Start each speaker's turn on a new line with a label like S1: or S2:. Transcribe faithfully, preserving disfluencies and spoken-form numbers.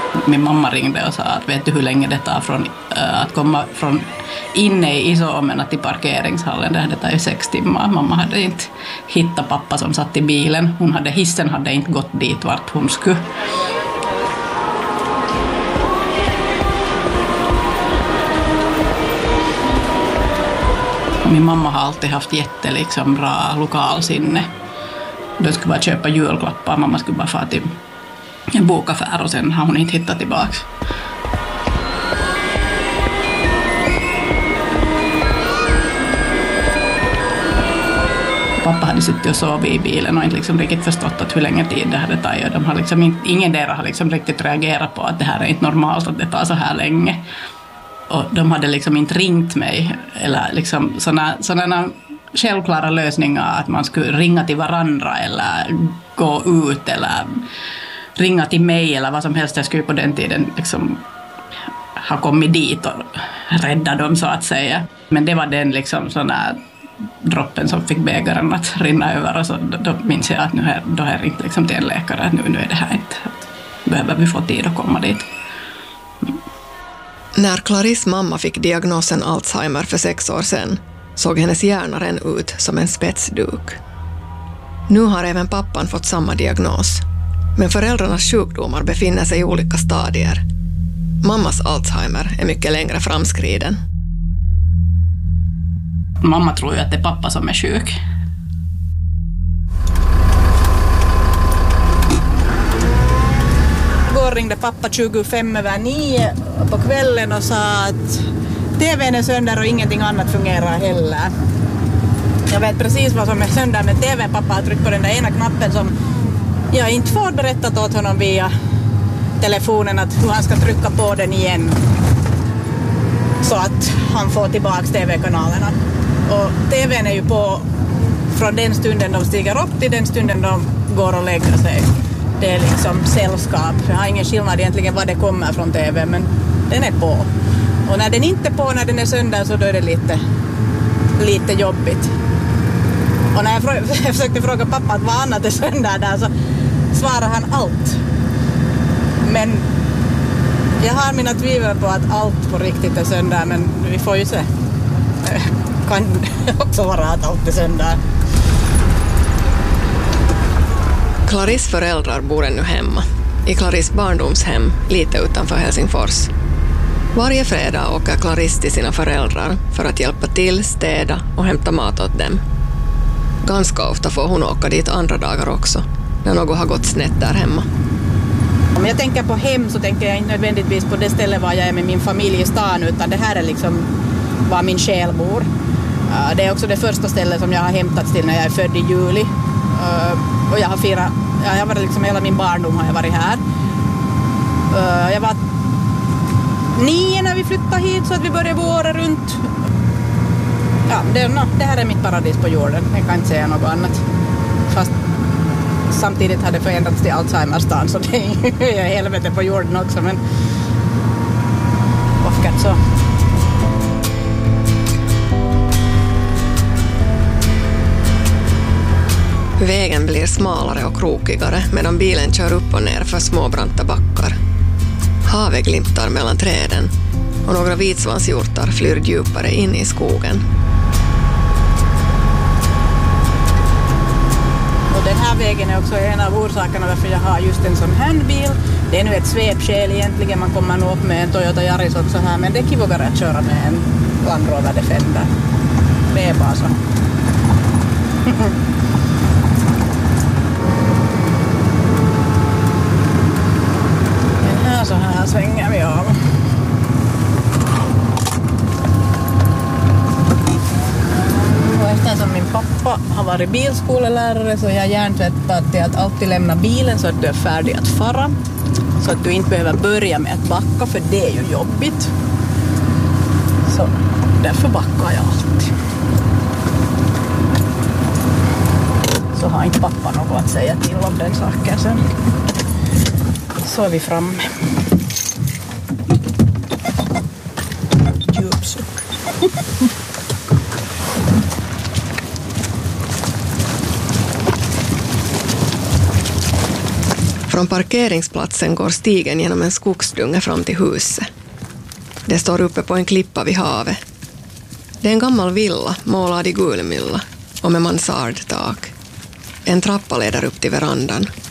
S1: Min mamma ringde och sa att vet du hur länge det tar från, äh, att komma från inne i Iso-Omena till parkeringshallen. Det tar ju sex timmar. Mamma hade inte hittat pappa som satt i bilen. Hon hade, hissen hade inte gått dit vart hon skulle. Min mamma har alltid haft jätte liksom, bra lokalsinne. Då skulle bara köpa julklappar. Mamma skulle bara få till en bokaffär och sen har hon inte hittat tillbaka. Pappa hade suttit och sovit i bilen och inte liksom riktigt förstått att hur länge tid det hade tagit. De har liksom inte, ingen där har liksom riktigt reagerat på att det här är inte normalt att det tar så här länge. Och de hade liksom inte ringt mig eller liksom såna, sådana självklara lösningar att man skulle ringa till varandra eller gå ut eller ringa till mig eller vad som helst. Jag skulle på den tiden liksom ha kommit dit och rädda dem så att säga. Men det var den liksom sådana droppen som fick bägaren att rinna över och så då minns jag att nu är, då är ringt liksom till en läkare att nu, nu är det här inte, behöver vi få tid att komma dit.
S2: När Clarisse mamma fick diagnosen Alzheimer för sex år sedan såg hennes hjärna redan ut som en spetsduk. Nu har även pappan fått samma diagnos, men föräldrarnas sjukdomar befinner sig i olika stadier. Mammas Alzheimer är mycket längre framskriden.
S1: Mamma tror ju att det är pappa som är sjuk.
S3: Igår ringde pappa tjugofem över nio på kvällen och sa att tvn är sönder och ingenting annat fungerar heller. Jag vet precis vad som är sönder med tvn. Pappa har tryckt på den där ena knappen som jag inte får berättat åt honom via telefonen att hur han ska trycka på den igen så att han får tillbaka tv-kanalerna. Och tvn är ju på från den stunden de stiger upp till den stunden de går och lägger sig. Det är liksom sällskap. Jag har ingen skillnad egentligen vad det kommer från tv, men den är på. Och när den inte är på, när den är sönder, så då är det lite, lite jobbigt. Och när jag, frå- jag försökte fråga pappa att vad annat är sönder där så svarar han allt. Men jag har mina tvivel på att allt på riktigt är sönder, men vi får ju se. Kan också vara att allt är sönder.
S2: Clarisse föräldrar bor ännu hemma, i Clarisse barndomshem lite utanför Helsingfors. Varje fredag åker Clarisse till sina föräldrar för att hjälpa till, städa och hämta mat åt dem. Ganska ofta får hon åka dit andra dagar också, när något har gått snett där hemma.
S3: Om jag tänker på hem så tänker jag inte nödvändigtvis på det stället var jag är med min familj i stan, utan det här är liksom var min själ bor. Det är också det första stället som jag har hämtats till när jag är född i juli. Och jag har firat, jag har varit liksom hela min barndom har jag varit här. Jag var nio när vi flyttade hit så att vi började bo året runt. Ja, det, no, det här är mitt paradis på jorden. Jag kan inte säga något annat. Fast samtidigt hade det förändrats till Alzheimerstan så det är helvete på jorden också. Men varför så?
S2: Vägen blir smalare och krokigare medan bilen kör upp och ner för småbranta backar. Havet glimtar mellan träden och några vitsvanshjortar flyr djupare in i skogen.
S3: Och den här vägen är också en av orsakerna varför jag har just en sån här bil. Det är nu ett svepskäl egentligen, man kommer nog upp med en Toyota Yaris också här, men det är kivogare att köra med en Land Rover Defender. Det är bara så. Så här svänger vi av. Och eftersom min pappa har varit bilskolelärare så är jag hjärntvättad till att alltid lämna bilen så att du är färdig att fara. Så att du inte behöver börja med att backa, för det är ju jobbigt. Så därför backar jag alltid. Så har inte pappa något att säga till om den saken sen. Så är vi framme. Djupsuck.
S2: Från parkeringsplatsen går stigen genom en skogsdunge fram till huset. Det står uppe på en klippa vid havet. Det är en gammal villa målad i gulmylla och med mansardtak. En trappa leder upp till verandan.